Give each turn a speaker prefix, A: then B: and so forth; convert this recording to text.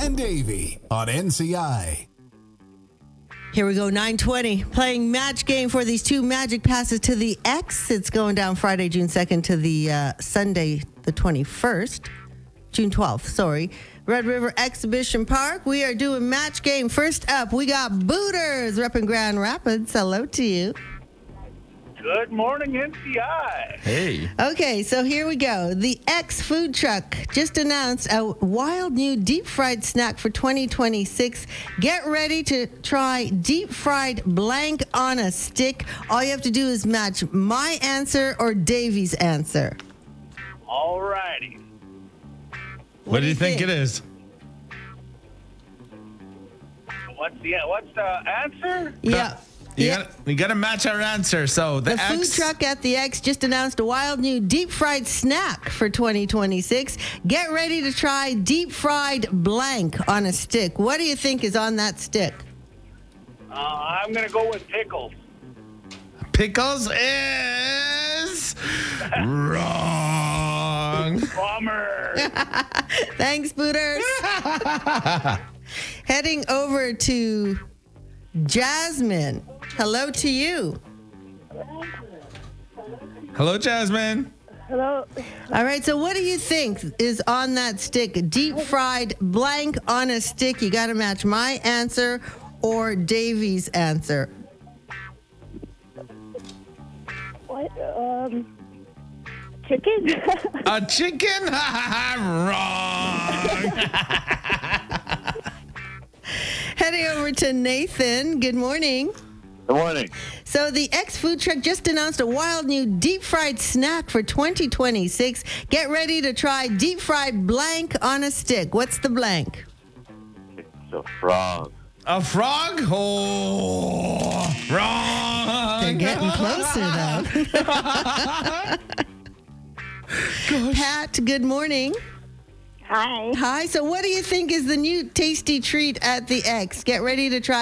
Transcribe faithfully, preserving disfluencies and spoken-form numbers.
A: and Davey on N C I.
B: Here we go, nine twenty, playing match game for these two Magic passes to the X. It's going down Friday, June second to the uh, Sunday, the twenty-first. June twelfth, sorry. Red River Exhibition Park. We are doing match game. First up, we got Booters repping Grand Rapids. Hello to you.
C: Good morning, N C I.
D: Hey.
B: Okay, so here we go. The X Food Truck just announced a wild new deep fried snack for twenty twenty-six. Get ready to try deep fried blank on a stick. All you have to do is match my answer or Davey's answer.
C: All righty.
D: What, what do you think, think it is?
C: What's the what's the answer?
B: Yeah.
D: You
B: yeah.
D: gotta, we got to match our answer. So the,
B: the
D: X...
B: food truck at the X just announced a wild new deep fried snack for twenty twenty-six. Get ready to try deep fried blank on a stick. What do you think is on that stick?
C: Uh, I'm going to go with pickles.
D: Pickles is wrong.
C: Bummer.
B: Thanks, Booters. Heading over to Jasmine. Hello to you.
D: Hello, Jasmine.
E: Hello.
B: All right, so what do you think is on that stick? Deep fried blank on a stick. You got to match my answer or Davey's answer.
E: What? Um, chicken?
D: A chicken? Wrong.
B: Heading over to Nathan. Good morning.
F: Good morning.
B: So the X Food Truck just announced a wild new deep fried snack for twenty twenty-six. Get ready to try deep fried blank on a stick. What's the blank?
F: It's a frog.
D: A frog? Oh, wrong.
B: They're getting closer, though. Pat, good morning.
E: Hi.
B: Hi. So what do you think is the new tasty treat at the X? Get ready to try